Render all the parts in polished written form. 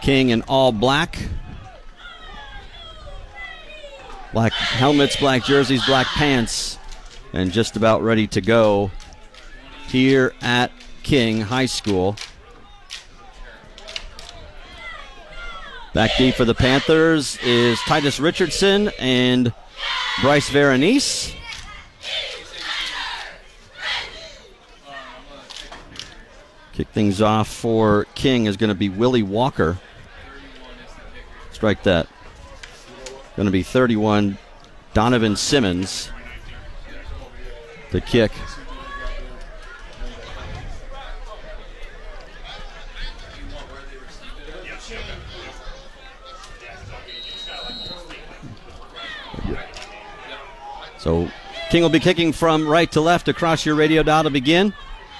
King in all black. Black helmets, black jerseys, black pants, and just about ready to go here at King High School. Back deep for the Panthers is Titus Richardson and Bryce Veronese. Kick things off for King is going to be Willie Walker. Strike that. Going to be 31, Donovan Simmons. The kick. So King will be kicking from right to left across your radio dial to begin.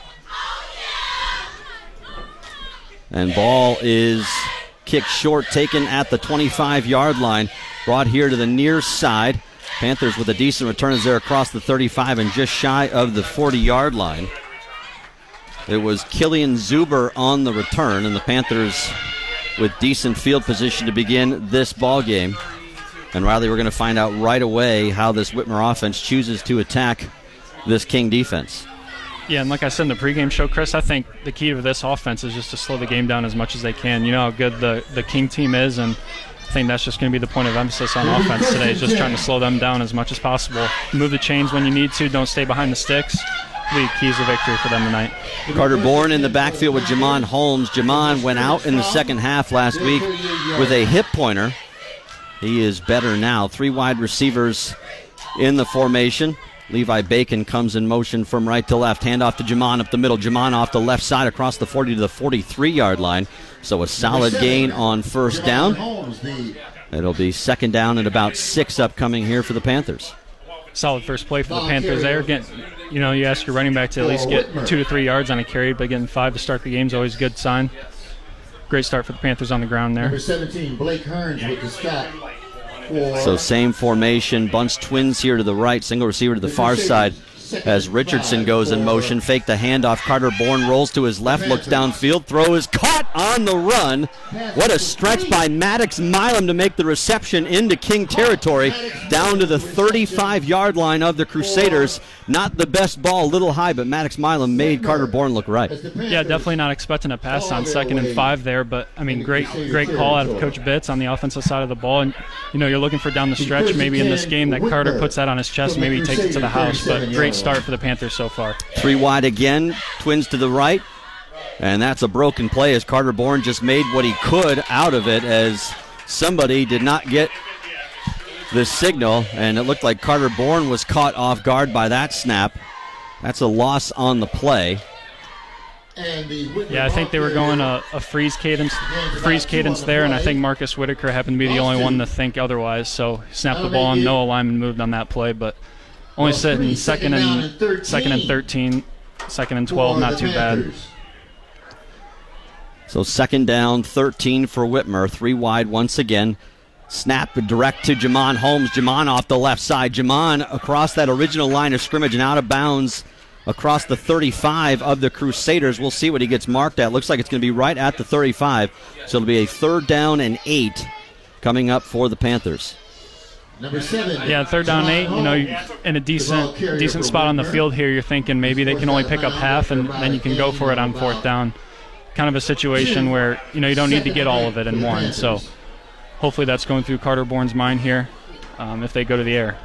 And ball is kicked short, taken at the 25-yard line, brought here to the near side. Panthers with a decent return as they're across the 35 and just shy of the 40-yard line. It was Killian Zuber on the return, and the Panthers with decent field position to begin this ball game. And Riley, we're going to find out right away how this Whitmer offense chooses to attack this King defense. Yeah, and like I said in the pregame show, Chris, I think the key to this offense is just to slow the game down as much as they can. You know how good the King team is, and I think that's just going to be the point of emphasis on offense today, is just trying to slow them down as much as possible. Move the chains when you need to. Don't stay behind the sticks. Be keys to victory for them tonight. Carter Bourne in the backfield with Jamon Holmes. Jamon went out in the second half last week with a hip pointer. He is better now. 3 wide receivers in the formation. Levi Bacon comes in motion from right to left. Handoff to Jamon up the middle. Jamon off the left side across the 40 to the 43-yard line. So a solid gain on first down. It'll be second down and about 6 upcoming here for the Panthers. Solid first play for the Panthers there. You ask your running back to at least get 2 to 3 yards on a carry, but getting 5 to start the game is always a good sign. Great start for the Panthers on the ground there. Number 17, Blake Hearns with the stop. So same formation, bunch twins here to the right, single receiver to the far side as Richardson goes in motion. Fake the handoff. Carter Bourne rolls to his left, looks downfield. Throw is caught on the run. What a stretch by Maddox Milam to make the reception into King territory, down to the 35-yard line of the Crusaders. Not the best ball, a little high, but Maddox Milam made Carter Bourne look right. Yeah, definitely not expecting a pass on 2nd and 5 there, but I mean, great call out of Coach Bitts on the offensive side of the ball. And you're looking for down the stretch, maybe in this game that Carter puts that on his chest, maybe he takes it to the house. But great start for the Panthers so far. 3 wide again, twins to the right. And that's a broken play as Carter Bourne just made what he could out of it, as somebody did not get the signal, and it looked like Carter Bourne was caught off guard by that snap. That's a loss on the play. Yeah, I think they were going a freeze cadence there, and I think Marcus Whitaker happened to be the only one to think otherwise. So he snapped the ball, and Noah Lyman moved on that play, but only sitting second and 13, 2nd and 12, not too bad. So second down, 13 for Whitmer. 3 wide once again. Snap direct to Jamon Holmes. Jamon off the left side. Jamon across that original line of scrimmage and out of bounds across the 35 of the Crusaders. We'll see what he gets marked at. Looks like it's going to be right at the 35. So it'll be a 3rd down and 8 coming up for the Panthers. Number 7. Yeah, 3rd down and 8. You're in a decent spot on the field here. You're thinking maybe they can only pick up half, and then you can go for it on 4th down. Kind of a situation where you don't need to get all of it in one. So hopefully that's going through Carter Bourne's mind here if they go to the air.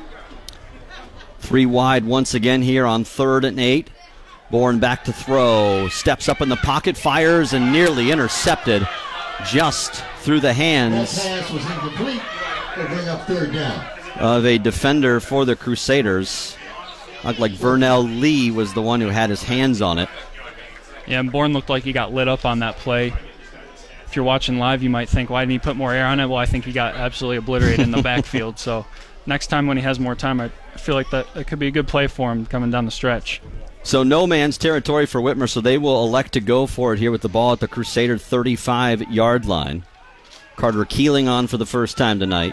3 wide once again here on 3rd and 8. Bourne back to throw. Steps up in the pocket, fires, and nearly intercepted just through the hands That pass was incomplete. They'll bring up 3rd down. Of a defender for the Crusaders. Looked like Vernell Lee was the one who had his hands on it. Yeah, and Bourne looked like he got lit up on that play. If you're watching live, you might think, why didn't he put more air on it? Well, I think he got absolutely obliterated in the backfield. So next time when he has more time, I feel like that could be a good play for him coming down the stretch. So no man's territory for Whitmer, so they will elect to go for it here with the ball at the Crusader 35-yard line. Carter Keeling on for the first time tonight.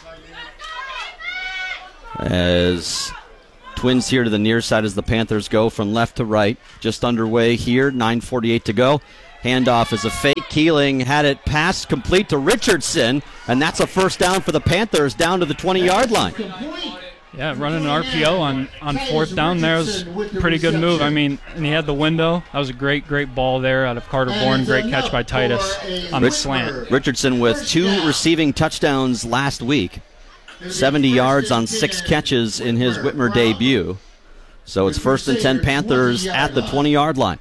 As twins here to the near side as the Panthers go from left to right. Just underway here, 9:48 to go. Handoff is a fake Keeling had it passed complete to Richardson, and that's a first down for the Panthers down to the 20-yard line. Yeah, running an RPO on fourth down there was a pretty good move. I mean, and he had the window. That was a great ball there out of Carter Bourne. Great catch by Titus on the slant. Richardson with 2 receiving touchdowns last week. 70 yards on 6 catches in his Whitmer debut. So it's 1st and 10 Panthers at the 20-yard line.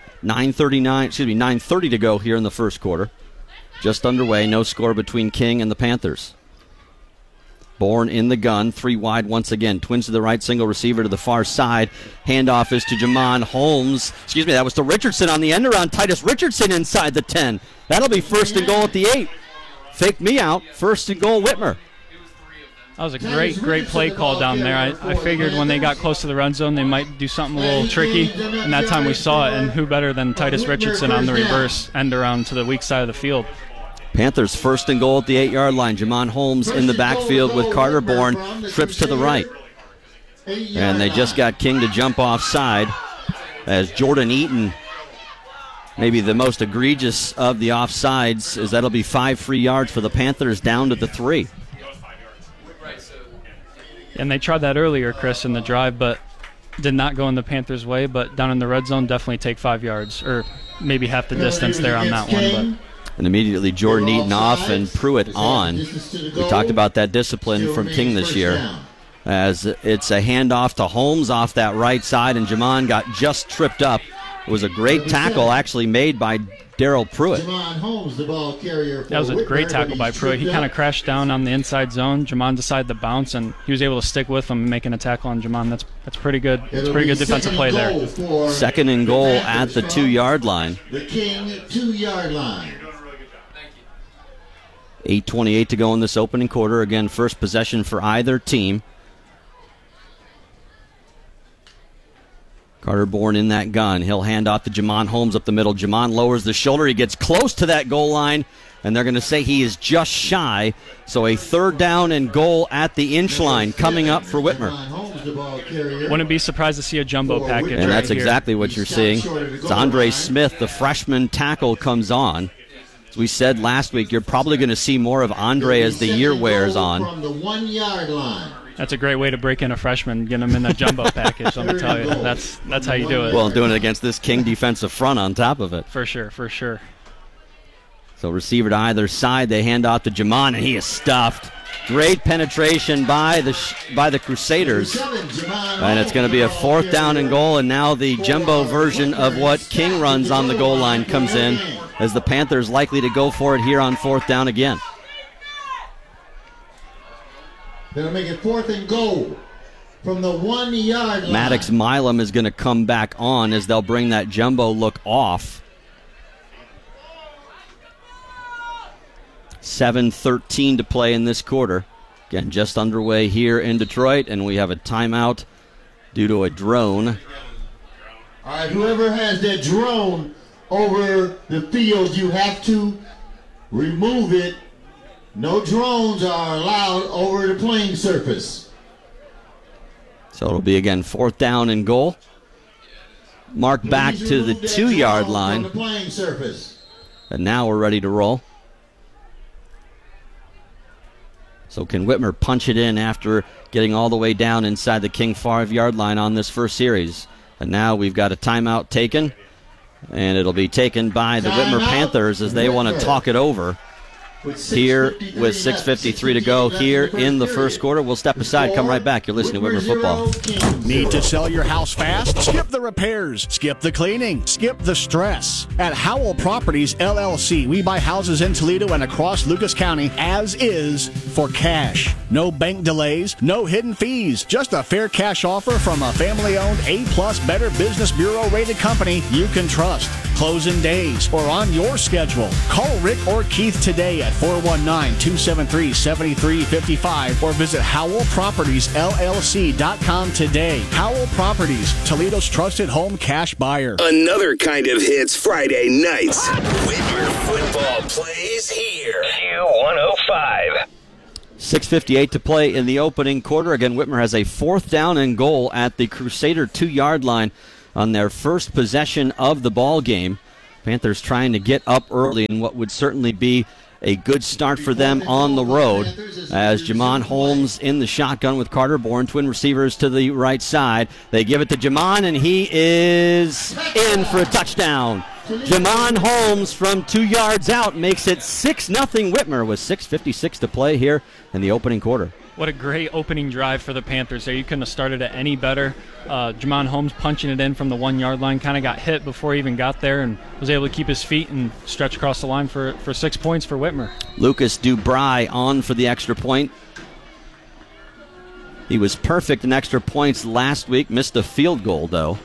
9:30 to go here in the first quarter. Just underway, no score between King and the Panthers. Bourne in the gun, 3 wide once again. Twins to the right, single receiver to the far side. Handoff is to Jamon Holmes. That was to Richardson on the end around. Titus Richardson inside the 10. That'll be 1st and goal at the 8. Fake me out, 1st and goal Whitmer. That was a great play call down there. I figured when they got close to the run zone, they might do something a little tricky, and that time we saw it, and who better than Titus Richardson on the reverse end around to the weak side of the field. Panthers 1st and goal at the 8-yard line. Jamon Holmes in the backfield with Carter Bourne, trips to the right. And they just got King to jump offside as Jordan Eaton, maybe the most egregious of the offsides, as that'll be 5 free yards for the Panthers down to the 3. And they tried that earlier, Chris, in the drive, but did not go in the Panthers' way. But down in the red zone, definitely take 5 yards, or maybe half the distance there on that one. But and immediately Jordan Eaton off and Pruitt on. We talked about that discipline from King this year, as it's a handoff to Holmes off that right side, and Jamon got just tripped up. It was a great tackle actually made by Darrell Pruitt. That was a great tackle by Pruitt. He kind of crashed down on the inside zone. Jamon decided to bounce, and he was able to stick with him, making a tackle on Jamon. That's pretty good. It's pretty good defensive play there. 2nd and goal at the 2-yard line. The King 2-yard line. 8:28 to go in this opening quarter. Again, first possession for either team. Carter Bourne in that gun. He'll hand off to Jamon Holmes up the middle. Jamon lowers the shoulder. He gets close to that goal line, and they're going to say he is just shy. So a 3rd down and goal at the inch line coming up for Whitmer. Wouldn't be surprised to see a jumbo package. And that's right exactly here. what you're seeing. It's Andre Smith, the freshman tackle, comes on. As we said last week, you're probably going to see more of Andre as the year wears on. From the 1-yard line. That's a great way to break in a freshman, get him in that jumbo package. Let me tell you, that's how you do it. Well, doing it against this King defensive front on top of it. For sure. So receiver to either side, they hand off to Jamon, and he is stuffed. Great penetration by the Crusaders, and it's going to be a 4th down and goal. And now the jumbo version of what King runs on the goal line comes in, as the Panthers likely to go for it here on 4th down again. They'll make it 4th and goal from the 1-yard line. Maddox Milam is going to come back on as they'll bring that jumbo look off. 7:13 to play in this quarter. Again, just underway here in Detroit, and we have a timeout due to a drone. All right, whoever has that drone over the field, you have to remove it. No drones are allowed over the playing surface. So it'll be, again, 4th down and goal. Marked back to the 2-yard line. The playing surface. And now we're ready to roll. So can Whitmer punch it in after getting all the way down inside the King 5-yard line on this first series? And now we've got a timeout taken, and it'll be taken by the Whitmer Panthers as they want to talk it over. Here with 6:53 to go here in the first quarter. We'll step aside, come right back. You're listening to Whitmer Football. Need to sell your house fast? Skip the repairs, skip the cleaning, skip the stress. At Howell Properties LLC, we buy houses in Toledo and across Lucas County as is for cash. No bank delays, no hidden fees, just a fair cash offer from a family-owned A+ Better Business Bureau rated company you can trust. Closing days or on your schedule. Call Rick or Keith today at 419-273-7355 or visit HowellPropertiesLLC.com today. Howell Properties, Toledo's trusted home cash buyer. Another kind of hits Friday nights. Whitmer Football plays here. Q105. 6:58 to play in the opening quarter. Again, Whitmer has a 4th down and goal at the Crusader 2-yard line on their first possession of the ball game. Panthers trying to get up early in what would certainly be a good start for them on the road, as Jamon Holmes in the shotgun with Carter Bourne, twin receivers to the right side. They give it to Jamon, and he is in for a touchdown. Jamon Holmes from 2 yards out makes it 6-0 Whitmer with 6:56 to play here in the opening quarter. What a great opening drive for the Panthers there. You couldn't have started it any better. Jamon Holmes punching it in from the 1 yard line, kind of got hit before he even got there and was able to keep his feet and stretch across the line for 6 points for Whitmer. Lucas Dubry on for the extra point. He was perfect in extra points last week, missed a field goal though.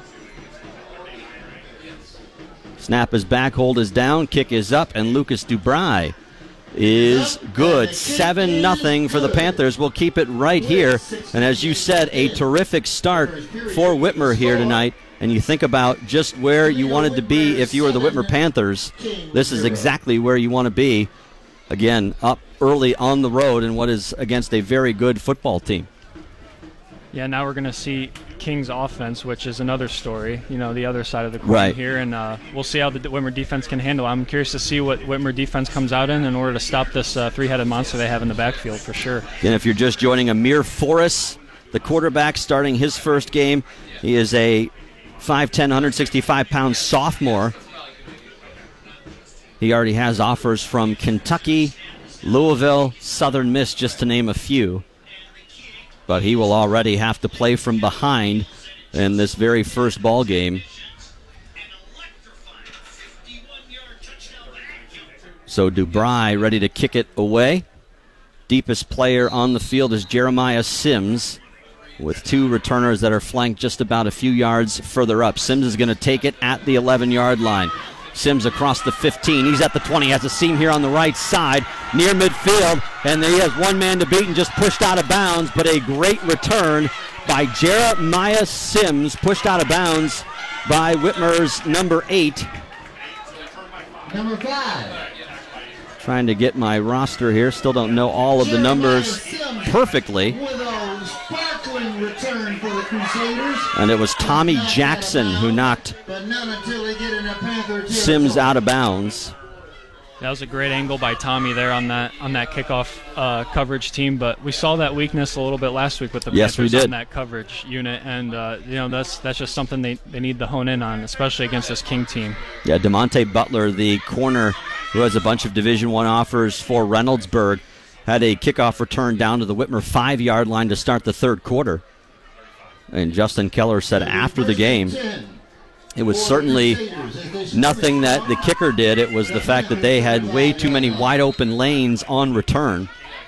Snap is back, hold is down, kick is up, and Lucas Dubry is good. 7-0 for the Panthers. We'll keep it right here. And as you said, a terrific start for Whitmer here tonight. And you think about just where you wanted to be if you were the Whitmer Panthers. This is exactly where you want to be. Again, up early on the road in what is against a very good football team. Yeah, now we're going to see King's offense, which is another story, the other side of the coin here, and we'll see how the Whitmer defense can handle it. I'm curious to see what Whitmer defense comes out in order to stop this three-headed monster they have in the backfield for sure. And if you're just joining, Amir Forrest, the quarterback, starting his first game. He is a 5'10", 165-pound sophomore. He already has offers from Kentucky, Louisville, Southern Miss, just to name a few. But he will already have to play from behind in this very first ball game. So Dubry ready to kick it away. Deepest player on the field is Jeremiah Sims, with 2 returners that are flanked just about a few yards further up. Sims is going to take it at the 11-yard line. Sims across the 15. He's at the 20. Has a seam here on the right side near midfield. And he has one man to beat and just pushed out of bounds. But a great return by Jeremiah Sims. Pushed out of bounds by Whitmer's number 8. Number 5. Trying to get my roster here. Still don't know all of the numbers perfectly. With a sparkling return for the Crusaders. And it was Tommy Jackson who knocked But none until they get in a Panther Sims out of bounds. That was a great angle by Tommy there on that kickoff coverage team, but we saw that weakness a little bit last week with the Panthers on that coverage unit, and that's just something they need to hone in on, especially against this King team. Yeah, DeMonte Butler, the corner who has a bunch of Division I offers for Reynoldsburg, had a kickoff return down to the Whitmer 5-yard line to start the third quarter. And Justin Keller said after the game, it was certainly nothing that the kicker did. It was the fact that they had way too many wide open lanes on return.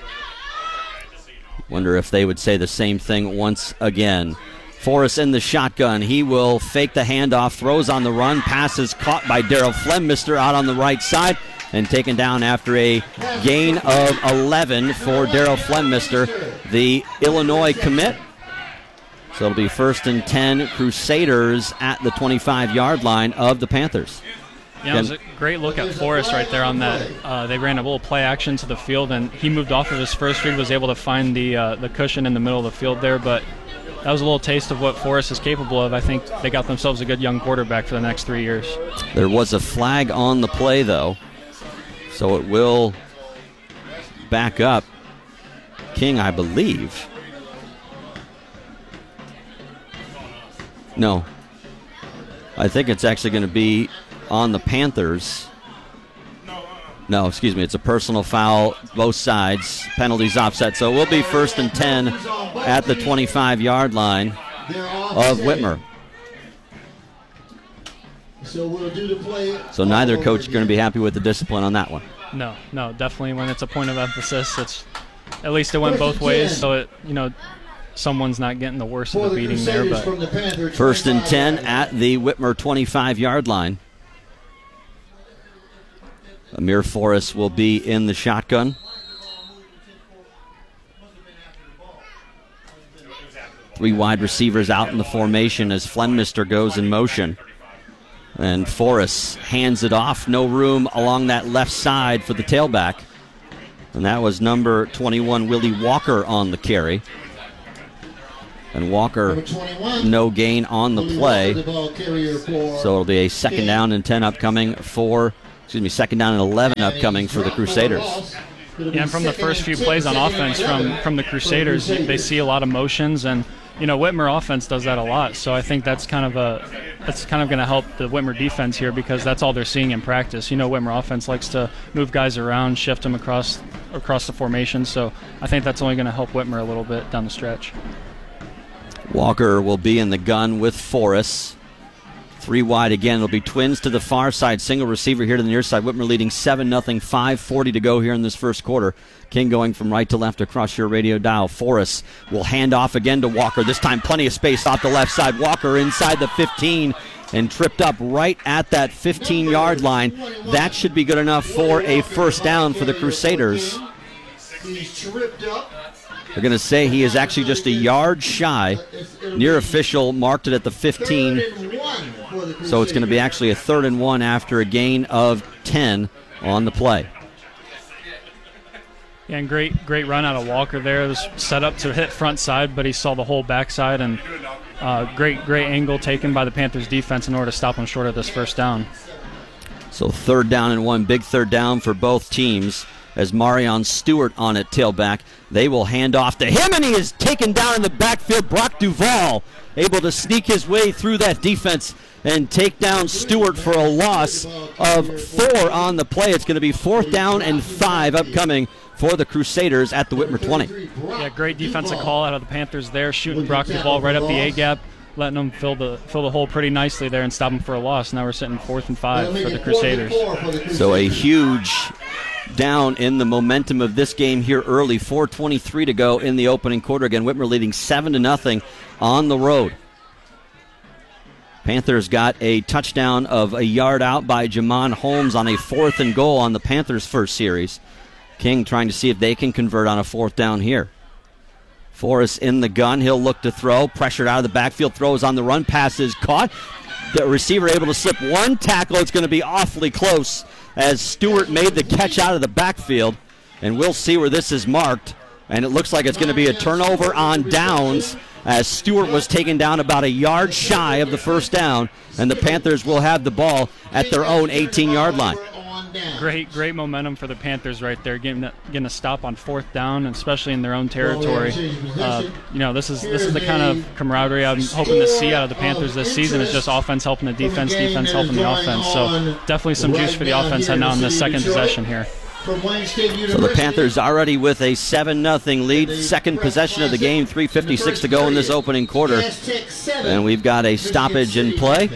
Wonder if they would say the same thing once again. Forrest in the shotgun. He will fake the handoff, throws on the run, passes caught by Daryl Flemmister out on the right side, and taken down after a gain of 11 for Daryl Flemmister, the Illinois commit. So it'll be 1st and 10 Crusaders at the 25-yard line of the Panthers. Yeah, it was a great look at Forrest right there on that. They ran a little play action to the field, and he moved off of his first read, was able to find the cushion in the middle of the field there. But that was a little taste of what Forrest is capable of. I think they got themselves a good young quarterback for the next 3 years. There was a flag on the play, though, so it will back up King, I believe. No. I think it's actually going to be on the Panthers. No, excuse me. It's a personal foul, both sides. Penalties offset. So it will be 1st and 10 at the 25-yard line of Whitmer. So neither coach is going to be happy with the discipline on that one. No, definitely when it's a point of emphasis, it's at least it went both ways. So it, someone's not getting the worst of the beating there. But 1st and 10 at the Whitmer 25-yard line. Amir Forrest will be in the shotgun. 3 wide receivers out in the formation as Flemmister goes in motion. And Forrest hands it off. No room along that left side for the tailback. And that was number 21, Willie Walker, on the carry. And Walker, Number 21, no gain on the Willie play. Walker, the ball carrier for So it'll be a second down and 10 upcoming second down and 11 upcoming for the Crusaders. Yeah, and from the first few plays on offense from the Crusaders, they see a lot of motions, and Whitmer offense does that a lot. So I think that's kind of going to help the Whitmer defense here, because that's all they're seeing in practice. Whitmer offense likes to move guys around, shift them across the formation. So I think that's only going to help Whitmer a little bit down the stretch. Walker will be in the gun with Forrest. 3 wide again. It'll be twins to the far side. Single receiver here to the near side. Whitmer leading 7-0. 5:40 to go here in this first quarter. King going from right to left across your radio dial. Forrest will hand off again to Walker. This time plenty of space off the left side. Walker inside the 15 and tripped up right at that 15-yard line. That should be good enough for a first down for the Crusaders. He's tripped up. They're going to say he is actually just a yard shy. Near official marked it at the 15. So it's going to be actually a 3rd and 1 after a gain of 10 on the play. Yeah, and great run out of Walker there. It was set up to hit front side, but he saw the whole backside, and great angle taken by the Panthers defense in order to stop him short of this first down. So 3rd down and 1, big 3rd down for both teams. As Marion Stewart on at tailback, they will hand off to him, and he is taken down in the backfield. Brock Duval able to sneak his way through that defense and take down Stewart for a loss of 4 on the play. It's going to be 4th down and 5 upcoming for the Crusaders at the Whitmer 20. Yeah, great defensive call out of the Panthers there, shooting Brock Duval right up the A-gap, letting them fill the hole pretty nicely there and stop him for a loss. Now we're sitting 4th and 5 for the Crusaders. So a huge down in the momentum of this game here early. 4:23 to go in the opening quarter. Again, Whitmer leading 7-0 on the road. Panthers got a touchdown of a yard out by Jamon Holmes on a 4th and goal on the Panthers' first series. King trying to see if they can convert on a 4th down here. Forrest in the gun. He'll look to throw. Pressured out of the backfield. Throws on the run. Pass is caught. The receiver able to slip one tackle. It's going to be awfully close as Stewart made the catch out of the backfield. And we'll see where this is marked. And it looks like it's going to be a turnover on downs as Stewart was taken down about a yard shy of the first down. And the Panthers will have the ball at their own 18-yard line. Great momentum for the Panthers right there, getting a stop on 4th down, especially in their own territory. This is the kind of camaraderie I'm hoping to see out of the Panthers this season. It's just offense helping the defense helping the offense. So definitely some juice for the offense heading out in this second possession here. So the Panthers already with a 7-0 lead. Second possession of the game, 3:56 to go in this opening quarter. And we've got a stoppage in play,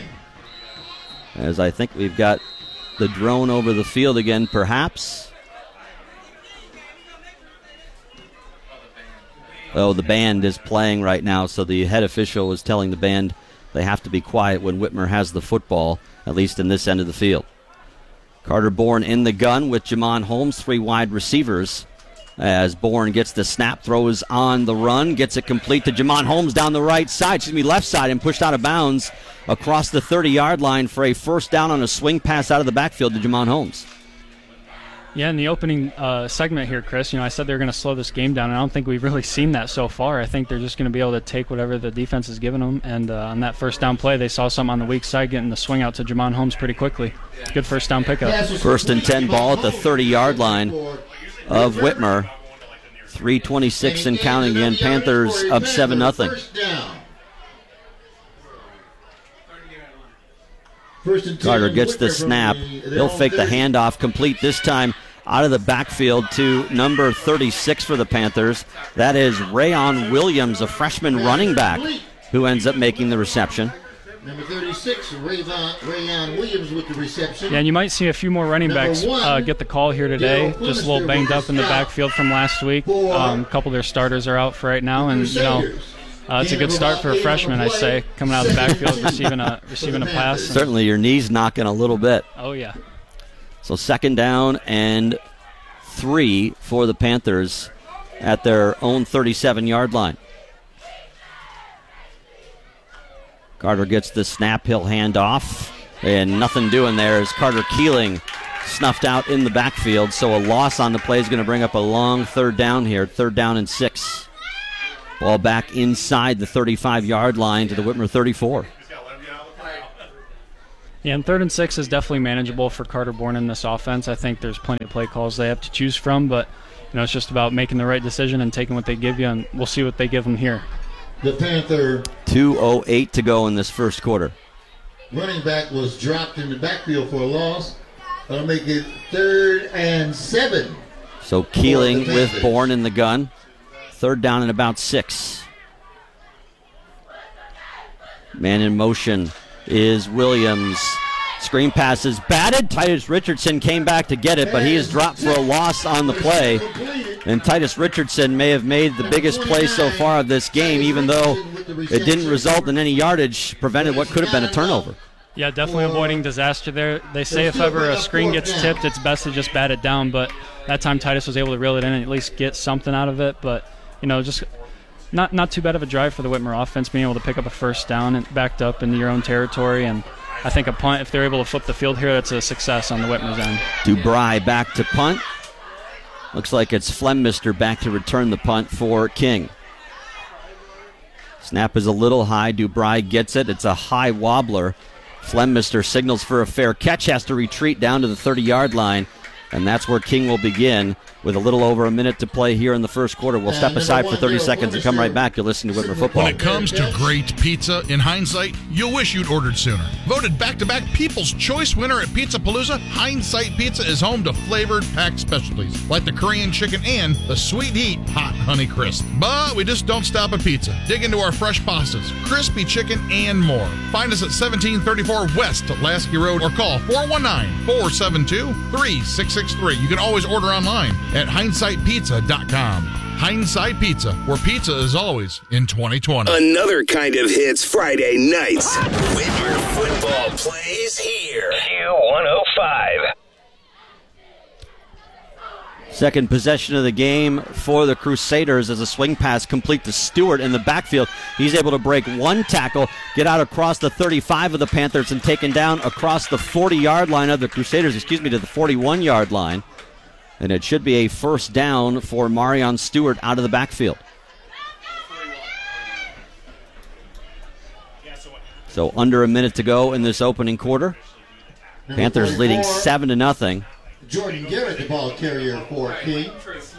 as I think we've got the drone over the field again, perhaps. Oh, the band is playing right now, so the head official was telling the band they have to be quiet when Whitmer has the football, at least in this end of the field. Carter Bourne in the gun with Jamon Holmes, 3 wide receivers. As Bourne gets the snap, throws on the run, gets it complete to Jamon Holmes down the right side, left side, and pushed out of bounds across the 30-yard line for a first down on a swing pass out of the backfield to Jamon Holmes. Yeah, in the opening segment here, Chris, I said they were going to slow this game down, and I don't think we've really seen that so far. I think they're just going to be able to take whatever the defense is giving them, and on that first down play, they saw something on the weak side, getting the swing out to Jamon Holmes pretty quickly. Good first down pickup. 1st and 10 ball at the 30-yard line of Whitmer. 3:26 and counting again. Panthers up 7-0. Carter gets the snap. He'll fake the handoff, complete this time out of the backfield to number 36 for the Panthers. That is Rayon Williams, a freshman running back, who ends up making the reception. Number 36, Rayon Williams with the reception. Yeah, and you might see a few more running backs get the call here today. Just a little banged up in the backfield from last week. A couple of their starters are out for right now, and it's a good start for a freshman, I say, coming out of the backfield, receiving a pass. Certainly your knees knocking a little bit. Oh, yeah. So 2nd down and 3 for the Panthers at their own 37-yard line. Carter gets the snap, he'll hand off, and nothing doing there as Carter Keeling snuffed out in the backfield. So a loss on the play is going to bring up a long 3rd down here, 3rd down and 6. Ball back inside the 35-yard line to the Whitmer 34. Yeah, and 3rd and 6 is definitely manageable for Carter Bourne in this offense. I think there's plenty of play calls they have to choose from, but it's just about making the right decision and taking what they give you, and we'll see what they give them here. The Panther 2:08 to go in this first quarter. running back was dropped in the backfield for a loss. That'll make it 3rd and 7. So Keeling with Bourne in the gun. 3rd down and about 6. Man in motion is Williams. Screen pass is batted. Titus Richardson came back to get it, but he is dropped for a loss on the play. And Titus Richardson may have made the biggest play so far of this game, even though it didn't result in any yardage, prevented what could have been a turnover. Yeah, definitely avoiding disaster there. They say if ever a screen gets tipped, it's best to just bat it down, but that time Titus was able to reel it in and at least get something out of it. But, just not too bad of a drive for the Whitmer offense, being able to pick up a first down and backed up into your own territory. And I think a punt, if they're able to flip the field here, that's a success on the Whitmer's end. Dubry back to punt. Looks like it's Flemmister back to return the punt for King. Snap is a little high. Dubry gets it. It's a high wobbler. Flemmister signals for a fair catch, has to retreat down to the 30-yard line, and that's where King will begin with a little over a minute to play here in the first quarter. We'll step aside for 30 seconds and come right back. You'll listen to Whitmer Football. When it comes to great pizza, in hindsight, you'll wish you'd ordered sooner. Voted back-to-back People's Choice winner at Pizza Palooza, Hindsight Pizza is home to flavored, packed specialties like the Korean chicken and the Sweet Heat Hot Honey Crisp. But we just don't stop at pizza. Dig into our fresh pastas, crispy chicken, and more. Find us at 1734 West Lasky Road or call 419-472-3663. You can always order online at hindsightpizza.com. Hindsight Pizza, where pizza is always in 2020. Another kind of hits Friday nights. Whitmer Football plays here. Q105. Second possession of the game for the Crusaders as a swing pass complete to Stewart in the backfield. He's able to break one tackle, get out across the 35 of the Panthers, and taken down across the 40-yard line of the Crusaders, to the 41-yard line. And it should be a first down for Marion Stewart out of the backfield. So under a minute to go in this opening quarter. Panthers leading 7-0. Jordan Garrett, the ball carrier for King.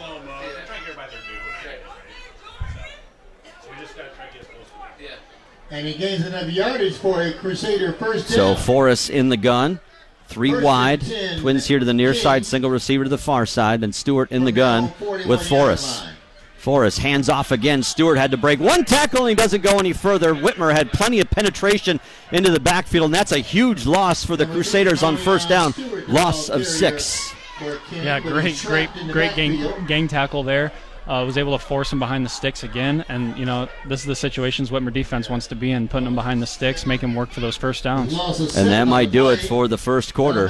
And he gains enough yardage for a Crusader first down. So Forrest in the gun. 3 wide. Twins here to the near side. Single receiver to the far side. And Stewart in the gun with Forrest. Forrest hands off again. Stewart had to break one tackle and he doesn't go any further. Whitmer had plenty of penetration into the backfield, and that's a huge loss for the Crusaders on first down. Loss of 6. Yeah, great gang tackle there. Was able to force him behind the sticks again, and this is the situations Whitmer defense wants to be in, putting him behind the sticks, make him work for those first downs. And that might do it for the first quarter,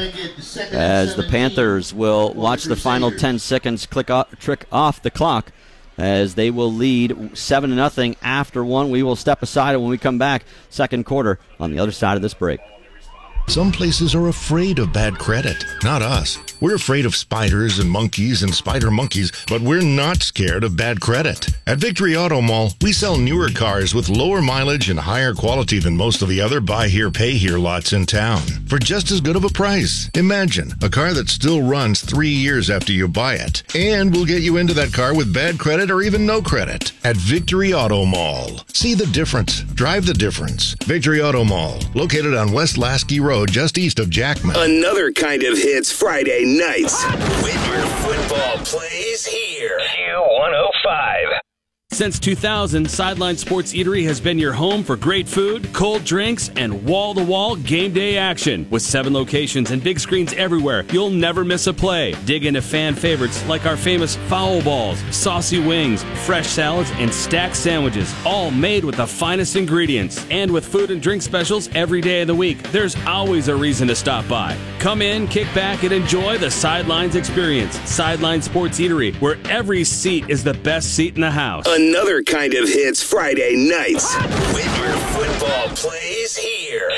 as the Panthers will watch the final 10 seconds trick off the clock, as they will lead 7-0 after one. We will step aside, and when we come back, second quarter on the other side of this break. Some places are afraid of bad credit. Not us. We're afraid of spiders and monkeys and spider monkeys, but we're not scared of bad credit. At Victory Auto Mall, we sell newer cars with lower mileage and higher quality than most of the other buy here, pay here lots in town for just as good of a price. Imagine a car that still runs 3 years after you buy it, and we'll get you into that car with bad credit or even no credit at Victory Auto Mall. See the difference. Drive the difference. Victory Auto Mall, located on West Lasky Road, just east of Jackman. Another kind of hits Friday nights. Whitmer Football plays here. Q105. Since 2000, Sideline Sports Eatery has been your home for great food, cold drinks, and wall-to-wall game day action. With 7 locations and big screens everywhere, you'll never miss a play. Dig into fan favorites like our famous foul balls, saucy wings, fresh salads, and stacked sandwiches, all made with the finest ingredients. And with food and drink specials every day of the week, there's always a reason to stop by. Come in, kick back, and enjoy the Sidelines experience. Sideline Sports Eatery, where every seat is the best seat in the house. Another kind of hits Friday nights. Whitmer Football plays here.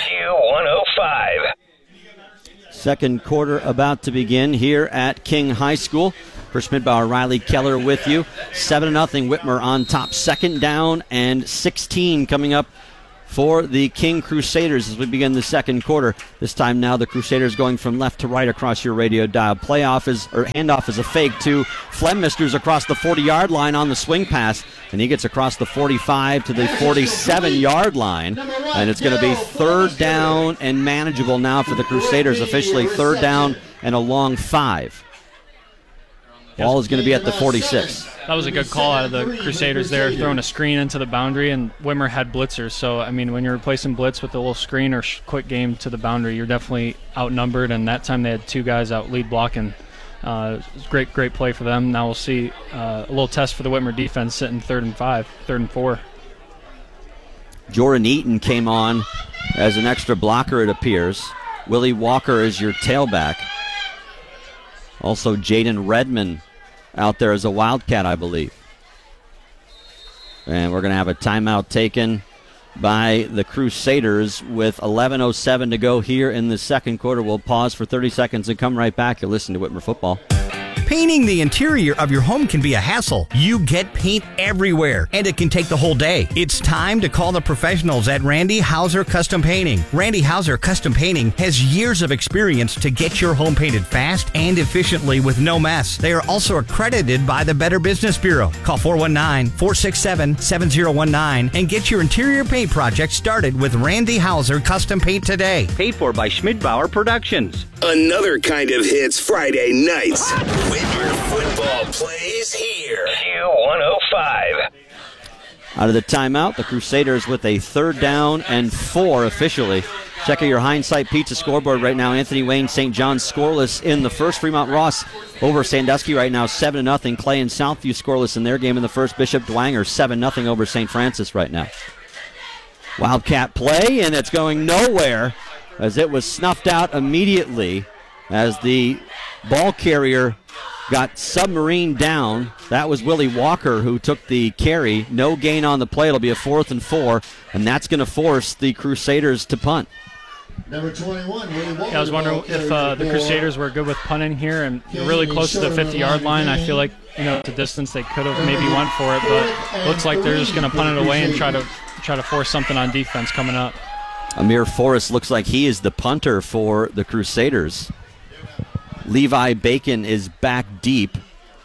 Q105. Second quarter about to begin here at King High School. Chris Schmidbauer, Riley Keller with you. 7-0, Whitmer on top. 2nd down and 16 coming up for the King Crusaders as we begin the second quarter. This time now the Crusaders going from left to right across your radio dial. Handoff is a fake to Flemmisters across the 40-yard line on the swing pass, and he gets across the 45 to the 47-yard line, and it's going to be 3rd down and manageable now for the Crusaders. Officially 3rd down and a long 5. Ball is going to be at the 46. That was a good call out of the Crusaders there, throwing a screen into the boundary, and Whitmer had blitzers. So, I mean, when you're replacing blitz with a little screen or quick game to the boundary, you're definitely outnumbered, and that time they had 2 guys out lead blocking. Great play for them. Now we'll see a little test for the Whitmer defense sitting 3rd and 4. Jordan Eaton came on as an extra blocker, it appears. Willie Walker is your tailback. Also, Jaden Redmond out there as a Wildcat, I believe. And we're going to have a timeout taken by the Crusaders with 11:07 to go here in the second quarter. We'll pause for 30 seconds and come right back. You're listening to Whitmer Football. Painting the interior of your home can be a hassle. You get paint everywhere, and it can take the whole day. It's time to call the professionals at Randy Hauser Custom Painting. Randy Hauser Custom Painting has years of experience to get your home painted fast and efficiently with no mess. They are also accredited by the Better Business Bureau. Call 419-467-7019 and get your interior paint project started with Randy Hauser Custom Paint today. Paid for by Schmidbauer Productions. Another kind of hits Friday nights. Whitmer Football plays here. Q105. Out of the timeout, the Crusaders with a 3rd down and 4 officially. Check out your Hindsight Pizza scoreboard right now. Anthony Wayne, St. John's scoreless in the first. Fremont Ross over Sandusky right now, 7-0. Clay and Southview scoreless in their game in the first. Bishop Dwanger 7-0 over St. Francis right now. Wildcat play, and it's going nowhere as it was snuffed out immediately as the ball carrier got submarine down. That was Willie Walker who took the carry. No gain on the play. It'll be a 4th and 4, and that's going to force the Crusaders to punt. Number 21, Willie Walker. Yeah, I was wondering if the Crusaders were good with punting here, and they're really close to the 50-yard line. I feel like, the distance they could have maybe went for it, but looks like they're just going to punt it away and try to force something on defense coming up. Amir Forrest looks like he is the punter for the Crusaders. Levi Bacon is back deep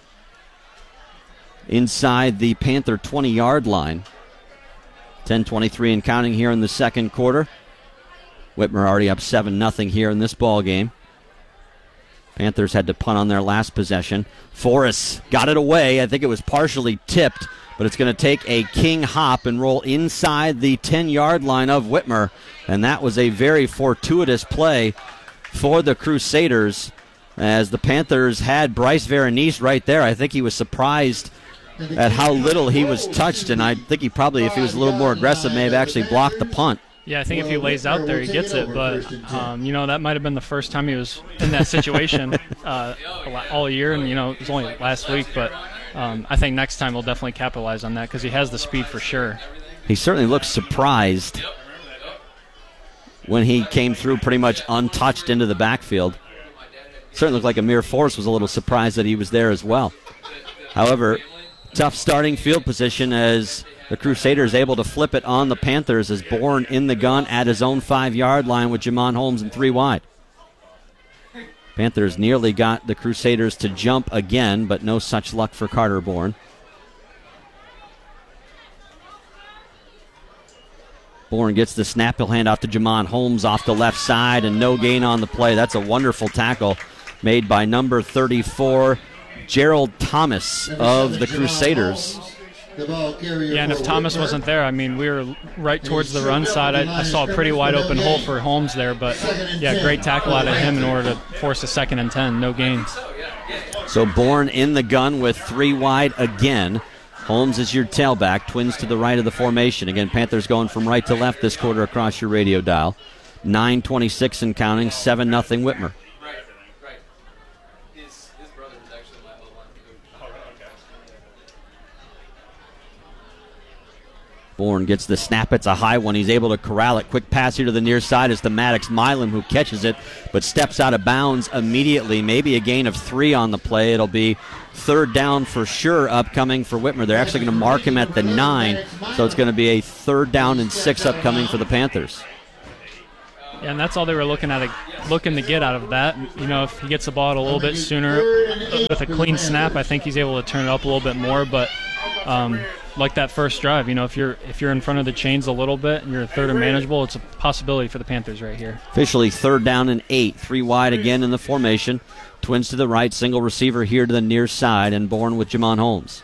inside the Panther 20-yard line. 10:23 and counting here in the second quarter. Whitmer already up 7-0 here in this ball game. Panthers had to punt on their last possession. Forrest got it away. I think it was partially tipped, but it's going to take a king hop and roll inside the 10-yard line of Whitmer, and that was a very fortuitous play for the Crusaders as the Panthers had Bryce Veronese right there. I think he was surprised at how little he was touched, and I think he probably, if he was a little more aggressive, may have actually blocked the punt. Yeah, I think if he lays out there, he gets it. But, that might have been the first time he was in that situation all year. And, it was only last week. But I think next time we'll definitely capitalize on that because he has the speed for sure. He certainly looked surprised when he came through pretty much untouched into the backfield. Certainly looked like Amir Forrest was a little surprised that he was there as well. However, tough starting field position as the Crusaders able to flip it on the Panthers as Bourne in the gun at his own 5-yard line with Jamon Holmes and 3 wide. Panthers nearly got the Crusaders to jump again, but no such luck for Carter Bourne. Bourne gets the snap. He'll hand off to Jamon Holmes off the left side, and no gain on the play. That's a wonderful tackle made by number 34, Gerald Thomas of the Crusaders. Yeah, and if Thomas wasn't there, we were right towards the run side. I saw a pretty wide open hole for Holmes there, but yeah, great tackle out of him in order to force a 2nd and 10. No gains. So Bourne in the gun with 3 wide again. Holmes is your tailback. Twins to the right of the formation. Again, Panthers going from right to left this quarter across your radio dial. 9:26 and counting, 7-0 Whitmer. Bourne gets the snap. It's a high one. He's able to corral it. Quick pass here to the near side is to Maddox Milam, who catches it, but steps out of bounds immediately. Maybe a gain of 3 on the play. It'll be third down for sure upcoming for Whitmer. They're actually going to mark him at the 9, so it's going to be a 3rd down and 6 upcoming for the Panthers. Yeah, and that's all they were looking to get out of that. You know, if he gets the ball out a little bit sooner with a clean snap, I think he's able to turn it up a little bit more. But like that first drive, you know, if you're in front of the chains a little bit and you're 3rd and manageable, it's a possibility for the Panthers right here. Officially 3rd down and 8, 3 wide again in the formation. Twins to the right, single receiver here to the near side, and Bourne with Jamon Holmes.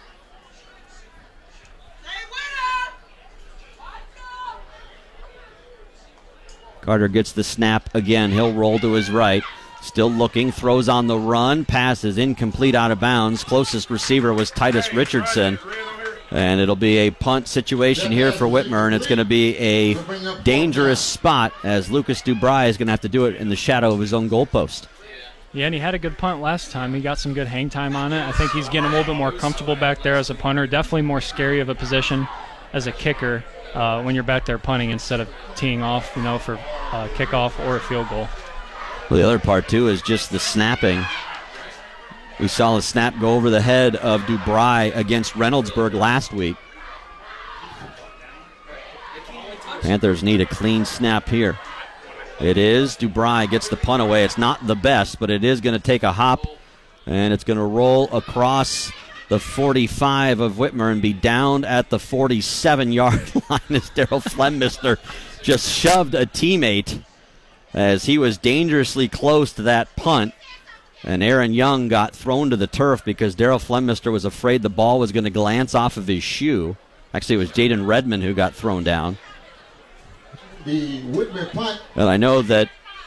Carter gets the snap again. He'll roll to his right. Still looking. Throws on the run. Pass is incomplete, out of bounds. Closest receiver was Titus Richardson. And it'll be a punt situation here for Whitmer, and it's going to be a dangerous spot as Lucas Dubry is going to have to do it in the shadow of his own goalpost. Yeah, and he had a good punt last time. He got some good hang time on it. I think he's getting a little bit more comfortable back there as a punter. Definitely more scary of a position as a kicker when you're back there punting instead of teeing off, you know, for kickoff or a field goal. Well, the other part, too, is just the snapping. We saw the snap go over the head of Dubry against Reynoldsburg last week. Panthers need a clean snap here. It is. Dubry gets the punt away. It's not the best, but it is going to take a hop, and it's going to roll across the 45 of Whitmer and be down at the 47-yard line as Daryl Flemmister just shoved a teammate as he was dangerously close to that punt. And Aaron Young got thrown to the turf because Daryl Flemmister was afraid the ball was going to glance off of his shoe. Actually, it was Jaden Redmond who got thrown down. The Whitmer punt. And I know that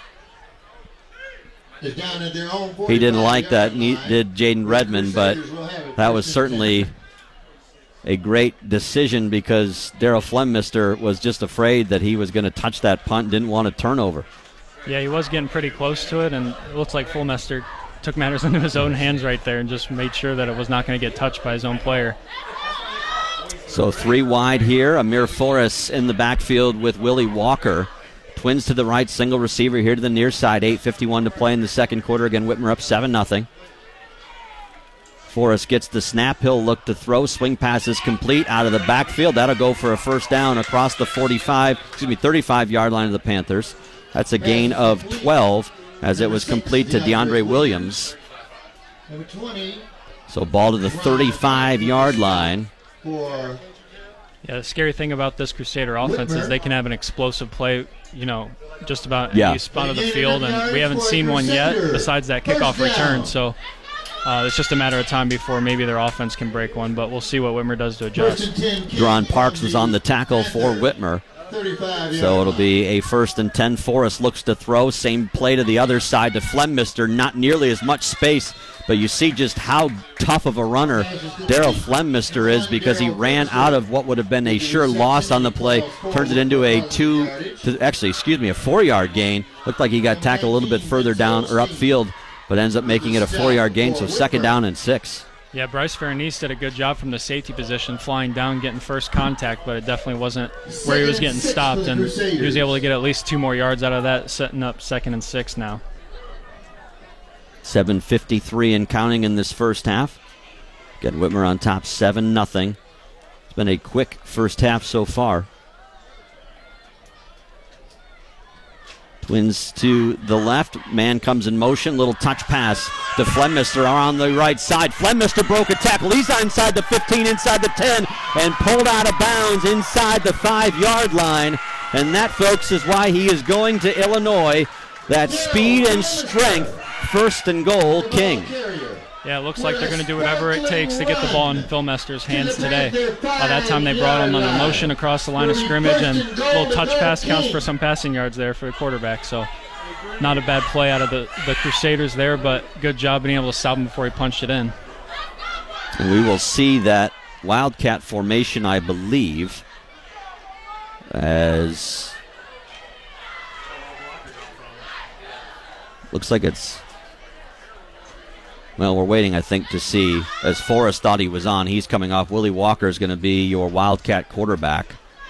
is down at their own he didn't like that, did Jaden Redmond, but that was certainly a great decision because Daryl Flemmister was just afraid that he was going to touch that punt and didn't want a turnover. Yeah, he was getting pretty close to it, and it looks like Flemmister took matters into his own hands right there and just made sure that it was not going to get touched by his own player. So 3 wide here. Amir Forrest in the backfield with Willie Walker. Twins to the right, single receiver here to the near side. 8:51 to play in the second quarter. Again, Whitmer up 7-0. Forrest gets the snap. He'll look to throw. Swing pass is complete out of the backfield. That'll go for a first down across the 35-yard line of the Panthers. That's a gain of 12 as it was complete to DeAndre Williams. Number 20. So ball to the 35-yard line. Yeah, the scary thing about this Crusader offense is they can have an explosive play, you know, just about any spot of the field, and we haven't seen one yet besides that kickoff return. So it's just a matter of time before maybe their offense can break one, but we'll see what Whitmer does to adjust. Deron Parks was on the tackle for Whitmer. So it'll be a 1st and 10. Forrest looks to throw. Same play to the other side to Flemmister. Not nearly as much space, but you see just how tough of a runner Daryl Flemmister is because he ran out of what would have been a sure loss on the play. Turns it into a 4-yard gain. Looked like he got tackled a little bit further down or upfield, but ends up making it a 4-yard gain, so 2nd down and 6. Yeah, Bryce Veronese did a good job from the safety position, flying down, getting first contact, but it definitely wasn't where he was getting stopped, and he was able to get at least 2 more yards out of that, setting up 2nd and 6 now. 7:53 and counting in this first half. Getting Whitmer on top 7-0. It's been a quick first half so far. Twins to the left. Man comes in motion. Little touch pass to Flemmister on the right side. Flemmister broke a tackle. He's inside the 15, inside the 10, and pulled out of bounds inside the 5-yard line. And that, folks, is why he is going to Illinois. That speed and strength, 1st and goal, King. Yeah, it looks like they're going to do whatever it takes to get the ball in Flemmister's hands today. By that time, they brought him on a motion across the line of scrimmage, and a little touch pass counts for some passing yards there for the quarterback. So not a bad play out of the Crusaders there, but good job being able to stop him before he punched it in. And we will see that Wildcat formation, I believe, as looks like it's... Well, we're waiting, I think, to see. As Forrest thought he was on, he's coming off. Willie Walker is going to be your Wildcat quarterback.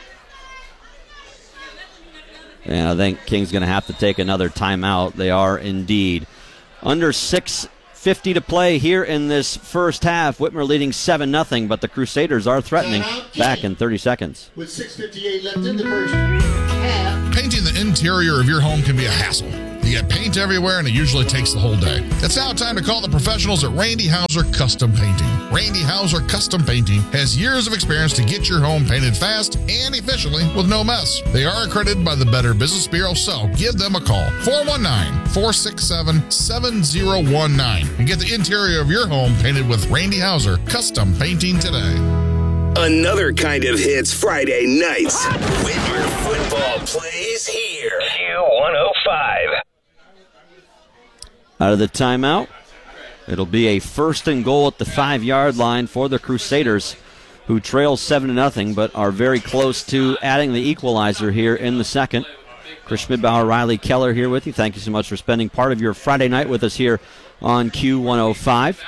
And I think King's going to have to take another timeout. They are indeed. Under 6:50 to play here in this first half. Whitmer leading 7-0, but the Crusaders are threatening back in 30 seconds. With 6:58 left in the first half. Painting the interior of your home can be a hassle. You get paint everywhere, and it usually takes the whole day. It's now time to call the professionals at Randy Hauser Custom Painting. Randy Hauser Custom Painting has years of experience to get your home painted fast and efficiently with no mess. They are accredited by the Better Business Bureau, so give them a call. 419-467-7019 and get the interior of your home painted with Randy Hauser Custom Painting today. Another kind of hits Friday nights. Whitmer football plays here. Q105. Out of the timeout, it'll be a 1st and goal at the 5-yard line for the Crusaders, who trail 7-0, but are very close to adding the equalizer here in the second. Chris Schmidbauer, Riley Keller here with you. Thank you so much for spending part of your Friday night with us here on Q105.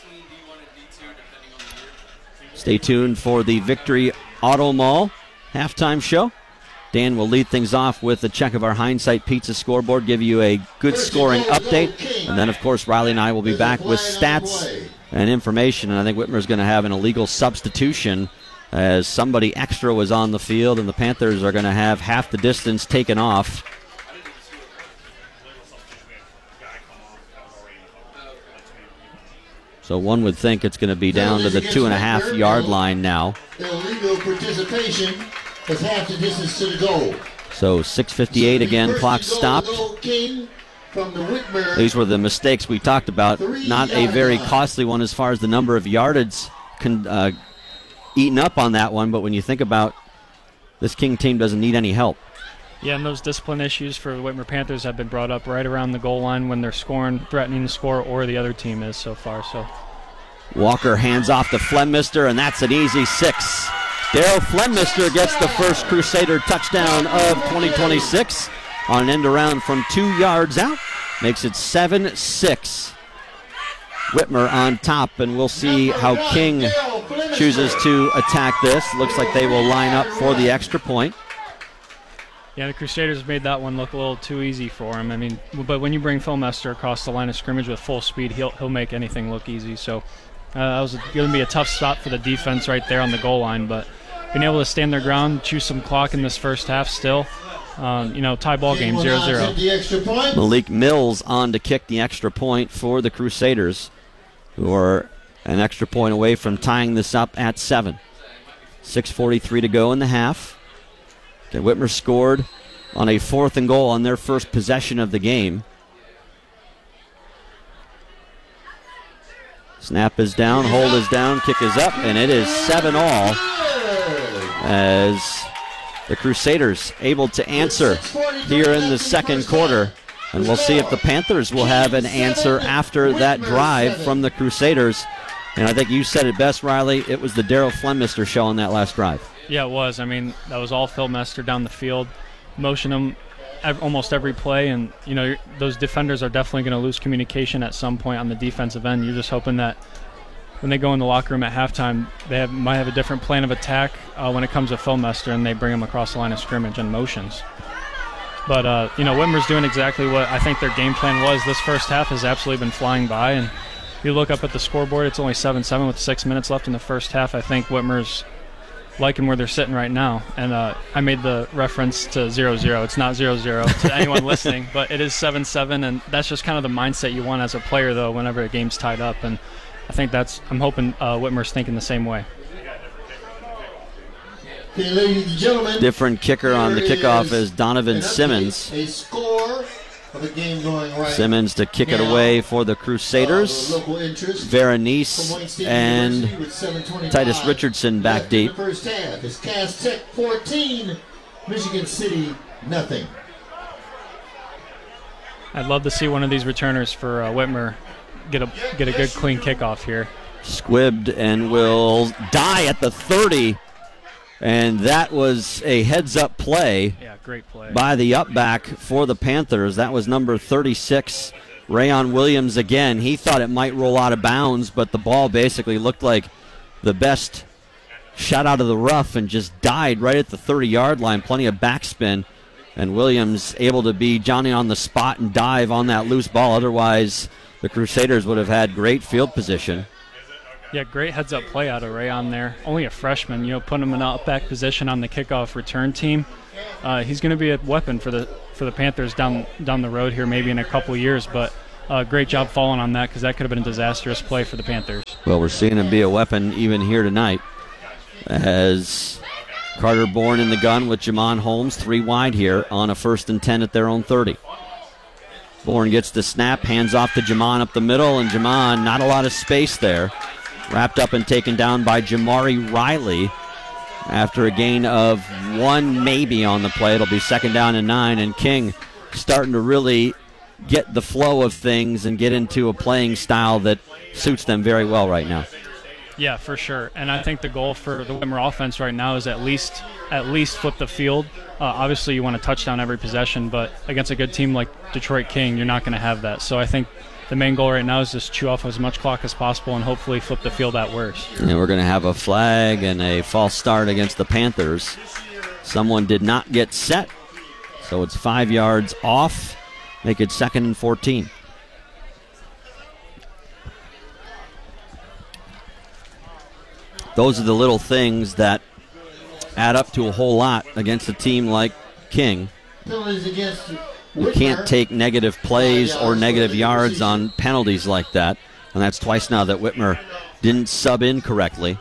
Stay tuned for the Victory Auto Mall halftime show. Dan will lead things off with a check of our Hindsight Pizza scoreboard, give you a good scoring update. And then, of course, Riley and I will be back with stats and information. And I think Whitmer's going to have an illegal substitution as somebody extra was on the field, and the Panthers are going to have half the distance taken off. So one would think it's going to be down to the 2.5-yard line now. Illegal participation is half the distance to the goal. So 6:58 again, clock stopped. These were the mistakes we talked about. Not a very costly one as far as the number of yardage eaten up on that one, but when you think about this King team doesn't need any help. Yeah, and those discipline issues for the Whitmer Panthers have been brought up right around the goal line when they're scoring, threatening to score, or the other team is so far. So Walker hands off to Flemmister, and that's an easy 6. Daryl Flemmister gets the first Crusader touchdown of 2026 on an end around from 2 yards out. Makes it 7-6. Whitmer on top, and we'll see how King chooses to attack this. Looks like they will line up for the extra point. yeah, the Crusaders made that one look a little too easy for him. I mean, but when you bring Flemmister across the line of scrimmage with full speed, he'll make anything look easy. So that was going to be a tough spot for the defense right there on the goal line, but being able to stand their ground, chew some clock in this first half still. Tie ball game, 0-0. Malik Mills on to kick the extra point for the Crusaders, who are an extra point away from tying this up at 7. 6:43 to go in the half. Okay, Whitmer scored on a 4th and goal on their first possession of the game. Snap is down, hold is down, kick is up, and it is 7-all as the Crusaders able to answer here in the second quarter. And we'll see if the Panthers will have an answer after that drive from the Crusaders. And I think you said it best, Riley. It was the Daryl Flemmister show on that last drive. Yeah, it was. I mean, that was all Phil Mester down the field, motion him almost every play. And, those defenders are definitely going to lose communication at some point on the defensive end. You're just hoping that when they go in the locker room at halftime, they might have a different plan of attack when it comes to Phil Mester, and they bring him across the line of scrimmage and motions. But, Whitmer's doing exactly what I think their game plan was. This first half has absolutely been flying by, and if you look up at the scoreboard, it's only 7-7 with 6 minutes left in the first half. I think Whitmer's liking where they're sitting right now. And I made the reference to 0-0. It's not 0-0 to anyone listening, but it is 7-7, and that's just kind of the mindset you want as a player, though, whenever a game's tied up. And I think I'm hoping Whitmer's thinking the same way. Okay, ladies and gentlemen, different kicker on the kickoff is Donovan Simmons. A score of the game going right. Simmons to kick it away for the Crusaders. Veronice and Titus Richardson back deep. The first half is Cass Tech 14, Michigan City nothing. I'd love to see one of these returners for Whitmer get a good clean kickoff here. Squibbed and will die at the 30. And that was a heads-up play, great play by the up-back for the Panthers. That was number 36, Rayon Williams again. He thought it might roll out of bounds, but the ball basically looked like the best shot out of the rough and just died right at the 30-yard line. Plenty of backspin And Williams able to be Johnny on the spot and dive on that loose ball. Otherwise, the Crusaders would have had great field position. Yeah, great heads-up play out of Ray on there. Only a freshman, put him in an up-back position on the kickoff return team. He's going to be a weapon for the Panthers down the road here, maybe in a couple years. But great job falling on that, because that could have been a disastrous play for the Panthers. Well, we're seeing him be a weapon even here tonight, as Carter Bourne in the gun with Jamon Holmes, 3 wide here on a 1st and 10 at their own 30. Bourne gets the snap, hands off to Jamon up the middle, and Jamon, not a lot of space there. Wrapped up and taken down by Jamari Riley after a gain of 1 maybe on the play. It'll be 2nd down and 9, and King starting to really get the flow of things and get into a playing style that suits them very well right now. Yeah, for sure. And I think the goal for the Whitmer offense right now is at least flip the field. Obviously, you want a touchdown every possession, but against a good team like Detroit King, you're not going to have that. So I think the main goal right now is just chew off as much clock as possible and hopefully flip the field at worst. And we're going to have a flag and a false start against the Panthers. Someone did not get set, so it's 5 yards off. Make it 2nd and 14. Those are the little things that add up to a whole lot against a team like King. You can't take negative plays or negative yards on penalties like that. And that's twice now that Whitmer didn't sub in correctly.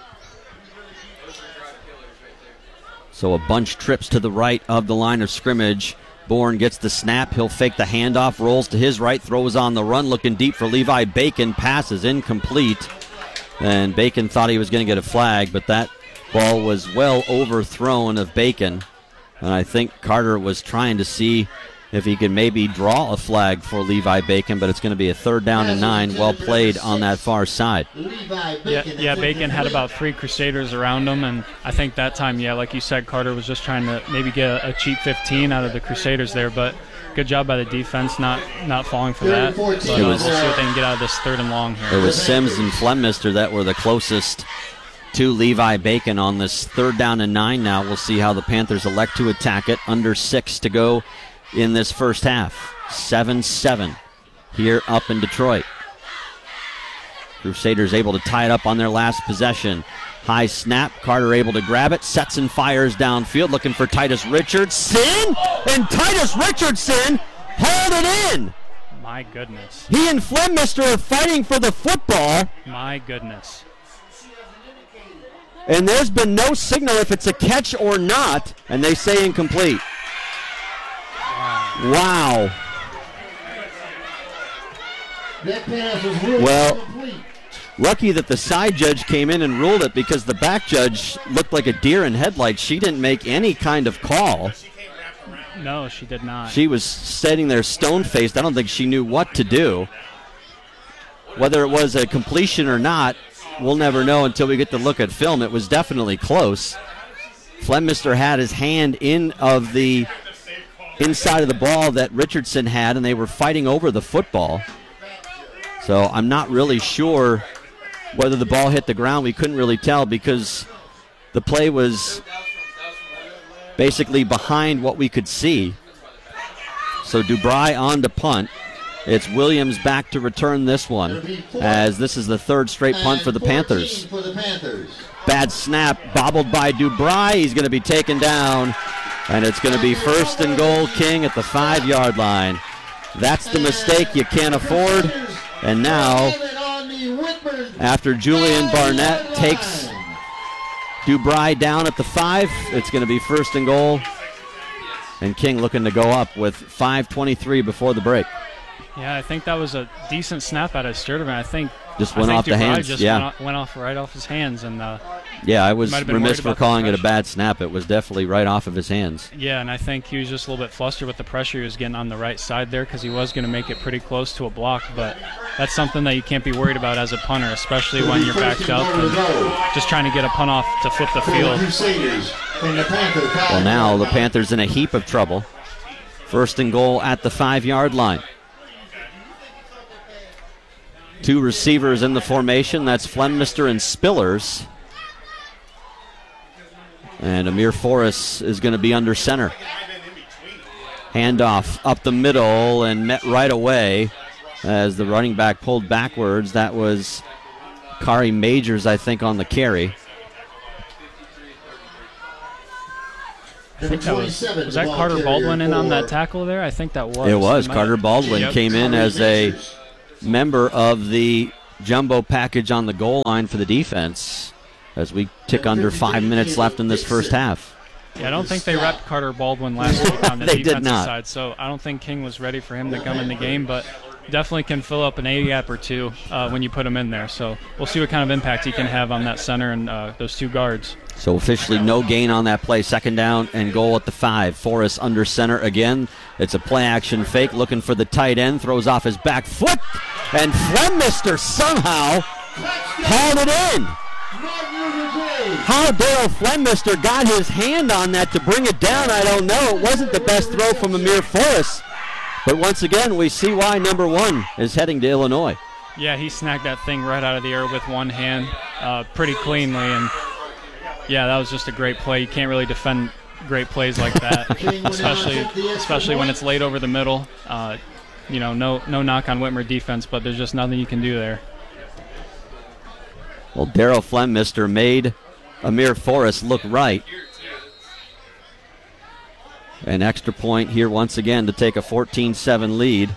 So a bunch trips to the right of the line of scrimmage. Bourne gets the snap. He'll fake the handoff, rolls to his right, throws on the run, looking deep for Levi Bacon. Passes incomplete. And Bacon thought he was going to get a flag, but that ball was well overthrown of Bacon. And I think Carter was trying to see if he could maybe draw a flag for Levi Bacon, but it's going to be a 3rd down and 9. Well played on that far side. Yeah, Bacon had about 3 Crusaders around him, and I think that time, like you said, Carter was just trying to maybe get a cheap 15 out of the Crusaders there, but good job by the defense not falling for that. But, we'll see what they can get out of this 3rd and long here. It was Sims and Flemmister that were the closest to Levi Bacon on this 3rd down and 9 now. We'll see how the Panthers elect to attack it. Under 6 to go in this first half. 7-7 here up in Detroit. Crusaders able to tie it up on their last possession. High snap, Carter able to grab it, sets and fires downfield, looking for Titus Richardson, and Titus Richardson hauled it in. My goodness. He and Flemmister are fighting for the football. My goodness. And there's been no signal if it's a catch or not, and they say incomplete. Wow. That pass was ruled incomplete. Lucky that the side judge came in and ruled it, because the back judge looked like a deer in headlights. She didn't make any kind of call. No, she did not. She was sitting there stone-faced. I don't think she knew what to do. Whether it was a completion or not, we'll never know until we get to look at film. It was definitely close. Flemmister had his hand in of the inside of the ball that Richardson had, and they were fighting over the football. So I'm not really sure whether the ball hit the ground. We couldn't really tell because the play was basically behind what we could see. So Dubry on to punt. It's Williams back to return this one, as this is the 3rd straight punt for the Panthers. Bad snap, bobbled by Dubry. He's going to be taken down, and it's going to be 1st and goal, King at the 5-yard line. That's the mistake you can't afford. And now, after Julian Barnett takes Dubry down at the 5, it's going to be 1st and goal. And King looking to go up with 5:23 before the break. Yeah, I think that was a decent snap out of Sturdivant. I think just went off the hands. Just went off right off his hands, and yeah, I was remiss for calling it a bad snap. It was definitely right off of his hands. Yeah, and I think he was just a little bit flustered with the pressure he was getting on the right side there, because he was going to make it pretty close to a block. But that's something that you can't be worried about as a punter, especially when you're backed up and just trying to get a punt off to flip the field. Well, now the Panthers in a heap of trouble. 1st and goal at the 5-yard line. 2 receivers in the formation. That's Flemmister and Spillers. And Amir Forrest is going to be under center. Handoff up the middle and met right away as the running back pulled backwards. That was Kari Majors, I think, on the carry. I think that was that Carter Baldwin in on that tackle there? I think that was. It was. Carter Baldwin came in as a member of the jumbo package on the goal line for the defense as we tick under 5 minutes left in this first half. Yeah, I don't think they repped Carter Baldwin last week on the They did defensive not. side, so I don't think King was ready for him to come in the game, but definitely can fill up an A-gap or two when you put him in there. So we'll see what kind of impact he can have on that center and those two guards. So officially no gain on that play. Second down and goal at the 5. Forrest under center again. It's a play-action fake, looking for the tight end. Throws off his back foot, and Flemister somehow hauled it in. How Daryl Flemister got his hand on that to bring it down, I don't know. It wasn't the best throw from Amir Forrest. But once again, we see why number 1 is heading to Illinois. Yeah, he snagged that thing right out of the air with one hand pretty cleanly. And, yeah, that was just a great play. You can't really defend great plays like that, especially when it's laid over the middle. No knock on Whitmer defense, but there's just nothing you can do there. Well, Daryl Flemister made Amir Forrest look right. An extra point here once again to take a 14-7 lead.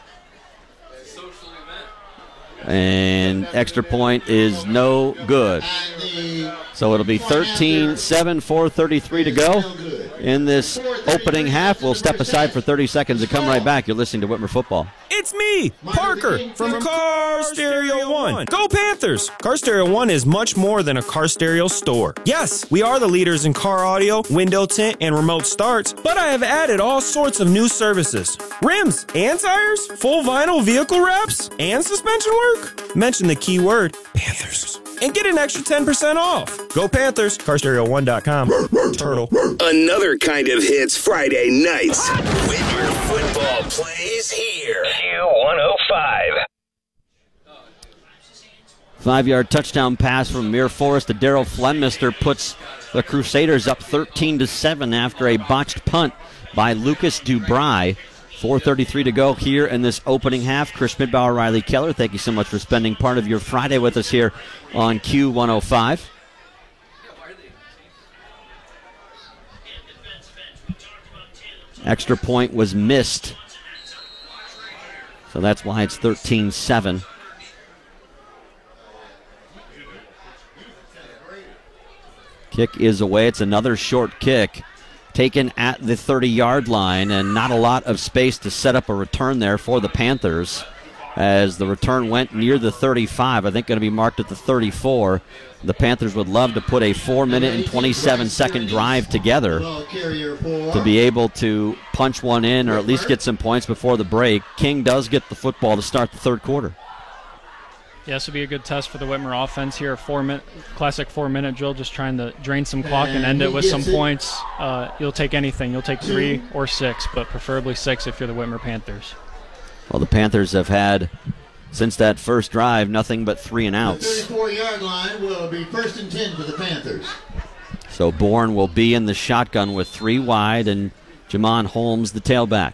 And extra point is no good. So it'll be 13-7, 4:33 to go in this opening half. We'll step aside for 30 seconds and come right back. You're listening to Whitmer Football. It's me, Parker, from Car Stereo 1. Go Panthers! Car Stereo 1 is much more than a car stereo store. Yes, we are the leaders in car audio, window tint, and remote starts, but I have added all sorts of new services. Rims and tires, full vinyl vehicle wraps, and suspension work. Mention the keyword Panthers and get an extra 10% off. Go Panthers! CarStereo1.com. Turtle. Another kind of hits Friday nights. Whitmer Football plays here. Q105. 5-yard touchdown pass from Amir Forrest to Daryl Flemister puts the Crusaders up 13-7 after a botched punt by Lucas Dubry. 4:33 to go here in this opening half. Chris Midbauer, Riley Keller, thank you so much for spending part of your Friday with us here on Q105. Extra point was missed, so that's why it's 13-7. Kick is away. It's another short kick taken at the 30-yard line, and not a lot of space to set up a return there for the Panthers as the return went near the 35. I think going to be marked at the 34. The Panthers would love to put a 4-minute and 27-second drive together to be able to punch one in or at least get some points before the break. King does get the football to start the third quarter. Yeah, this will be a good test for the Whitmer offense here. Classic 4-minute drill, just trying to drain some clock and end it with some points. You'll take anything. You'll take 3 or 6, but preferably 6 if you're the Whitmer Panthers. Well, the Panthers have had, since that first drive, nothing but 3 and outs. The 34-yard line will be 1st and 10 for the Panthers. So Bourne will be in the shotgun with 3 wide and Jamon Holmes the tailback.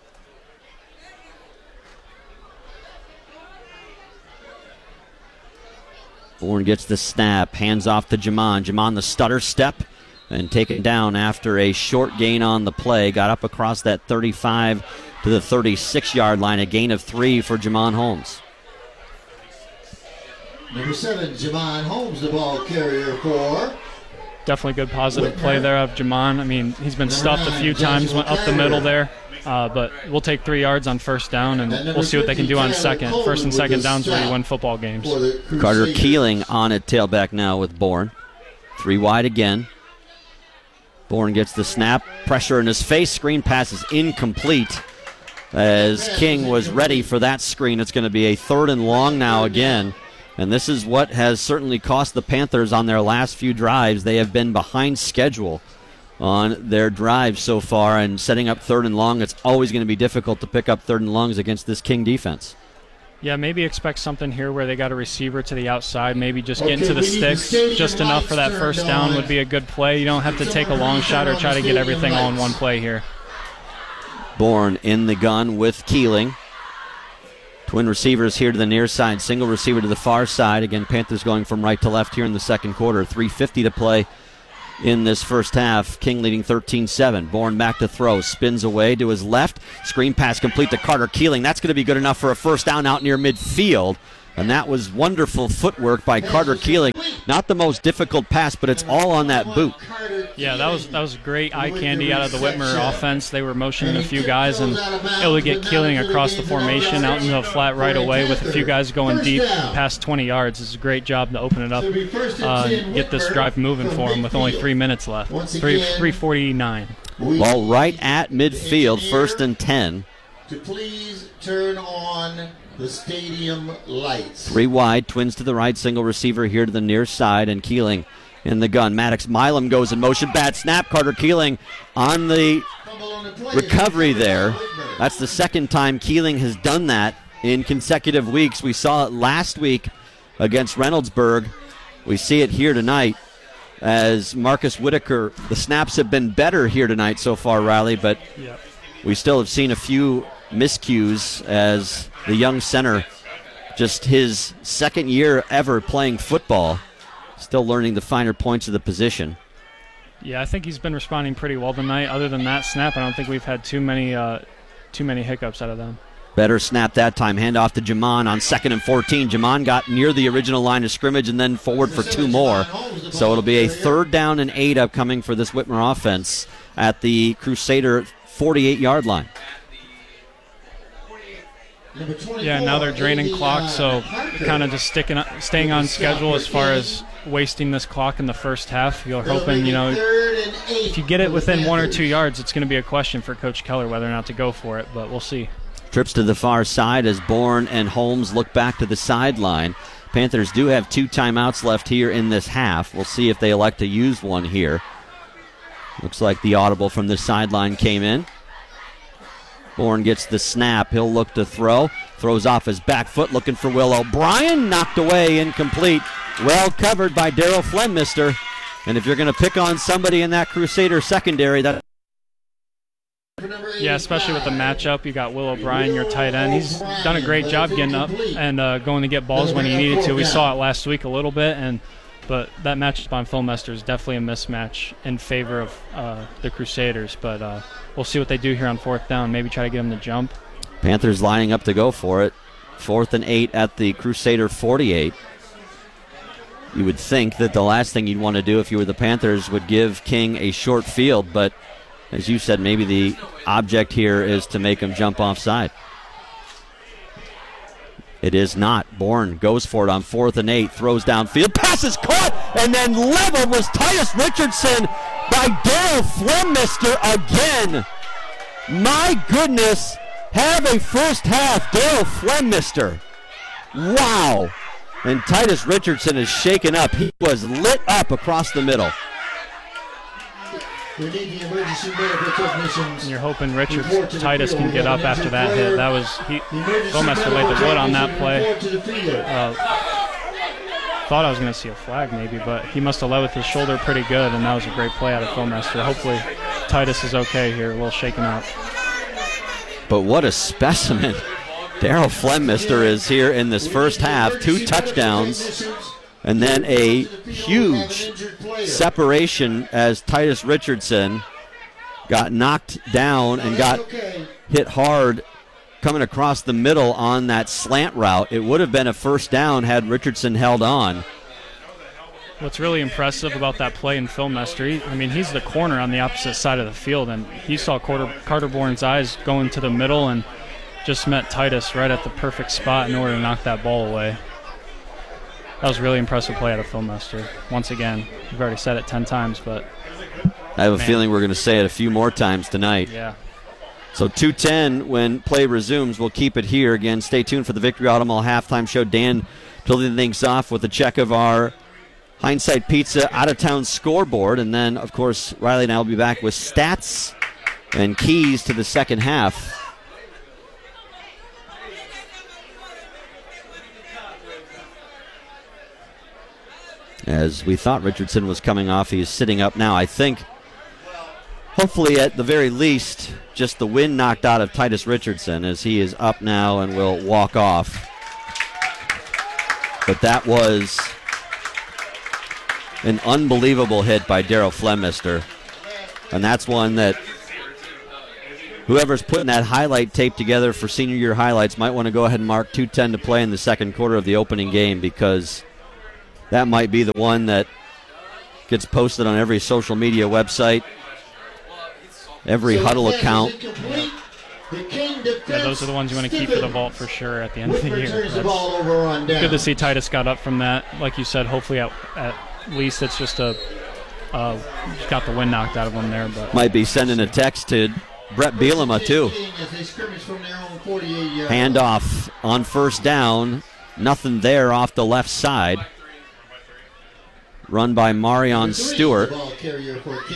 Bourne gets the snap, hands off to Jamon. Jamon the stutter step and taken down after a short gain on the play. Got up across that 35 to the 36-yard line. A gain of 3 for Jamon Holmes. Number 7, Jamon Holmes, the ball carrier for. Definitely good positive play there of Jamon. I mean, he's been stuffed a few times, went up the middle there. But we'll take 3 yards on first down, and we'll see what they can do on second. First and second downs where you win football games. Carter Keeling on at tailback now with Bourne. 3 wide again. Bourne gets the snap. Pressure in his face. Screen pass is incomplete as King was ready for that screen. It's going to be a 3rd and long now again. And this is what has certainly cost the Panthers on their last few drives. They have been behind schedule on their drive so far, and setting up 3rd and long, it's always going to be difficult to pick up 3rd and longs against this King defense. Yeah, maybe expect something here where they got a receiver to the outside, maybe just get into the sticks just enough for that first down would be a good play. You don't have to take a long shot or try to get everything all in one play here. Bourne in the gun with Keeling. Twin receivers here to the near side, single receiver to the far side. Again, Panthers going from right to left here in the second quarter. 3:50 to play in this first half. King leading 13-7. Bourne back to throw. Spins away to his left. Screen pass complete to Carter Keeling. That's going to be good enough for a first down out near midfield. And that was wonderful footwork by Carter Keeling. Not the most difficult pass, but it's all on that boot. Yeah, that was great eye candy out of the Whitmer offense. They were motioning a few guys and able to get Keeling across the formation out into the flat right away with a few guys going deep past 20 yards. It's a great job to open it up and get this drive moving for him with only 3 minutes left. 3:49. Ball right at midfield, 1st and 10. To please turn on the stadium lights. 3 wide, Twins to the right, single receiver here to the near side, and Keeling in the gun. Maddox Milam goes in motion, bad snap. Carter Keeling on the recovery there. That's the second time Keeling has done that in consecutive weeks. We saw it last week against Reynoldsburg. We see it here tonight as Marcus Whitaker. The snaps have been better here tonight so far, Riley, but we still have seen a few miscues as the young center, just his second year ever playing football, still learning the finer points of the position. Yeah, I think he's been responding pretty well tonight. Other than that snap, I don't think we've had too many hiccups out of them. Better snap that time. Hand off to Jamon on 2nd and 14. Jamon got near the original line of scrimmage and then forward for 2 more. So it'll be a 3rd down and 8 upcoming for this Whitmer offense at the Crusader 48-yard line. Yeah, now they're draining clock, so kind of just staying on schedule as far as wasting this clock in the first half. You're hoping, if you get it within 1 or 2 yards, it's going to be a question for Coach Keller whether or not to go for it, but we'll see. Trips to the far side as Bourne and Holmes look back to the sideline. Panthers do have 2 timeouts left here in this half. We'll see if they elect to use one here. Looks like the audible from the sideline came in. Bourne gets the snap. He'll look to throw. Throws off his back foot looking for Will O'Brien. Knocked away, incomplete. Well covered by Daryl Flemmister. And if you're going to pick on somebody in that Crusader secondary, that... Yeah, especially with the matchup. You got Will O'Brien, your tight end. He's done a great job getting up and going to get balls when he needed to. We saw it last week a little bit, but that matchup on Flemmister is definitely a mismatch in favor of the Crusaders. But we'll see what they do here on 4th down. Maybe try to get them to jump. Panthers lining up to go for it. 4th and 8 at the Crusader 48. You would think that the last thing you'd want to do if you were the Panthers would give King a short field, but as you said, maybe the object here is to make him jump offside. It is not. Bourne goes for it on 4th and 8, throws downfield, pass is caught, and then leveled was Titus Richardson by Daryl Flemmister again. My goodness, have a first half, Daryl Flemmister. Wow. And Titus Richardson is shaken up. He was lit up across the middle. We need the emergency medical technicians. And you're hoping Titus can get up after that hit. That was Flemmister laid the wood on that play. Thought I was going to see a flag maybe, but he must have led with his shoulder pretty good, and that was a great play out of Flemmister. Hopefully Titus is okay here, a little shaken out. But what a specimen. Daryl Flemmister is here in this first half. 2 touchdowns. And then a huge separation as Titus Richardson got knocked down and got hit hard coming across the middle on that slant route. It would have been a first down had Richardson held on. What's really impressive about that play in Flemmister, he's the corner on the opposite side of the field, and he saw Carter Bourne's eyes going to the middle and just met Titus right at the perfect spot in order to knock that ball away. That was a really impressive play out of Flemmister. Once again, we've already said it 10 times, but I have a feeling we're going to say it a few more times tonight. Yeah. So 2:10 when play resumes. We'll keep it here. Again, stay tuned for the Victory Auto Mall halftime show. Dan building things off with a check of our Hindsight Pizza out-of-town scoreboard. And then, of course, Riley and I will be back with stats and keys to the second half. As we thought Richardson was coming off, he is sitting up now. I think hopefully, at the very least, just the wind knocked out of Titus Richardson as he is up now and will walk off. But that was an unbelievable hit by Daryl Flemister. And that's one that whoever's putting that highlight tape together for senior year highlights might want to go ahead and mark 2:10 to play in the second quarter of the opening game, because that might be the one that gets posted on every social media website, every huddle account. Yeah, those are the ones you want to keep for the vault for sure at the end of the year. Good to see Titus got up from that. Like you said, hopefully at least it's just got the wind knocked out of him there. But might be sending a text to Brett Bielema too. Handoff on first down. Nothing there off the left side. Run by Marion Stewart.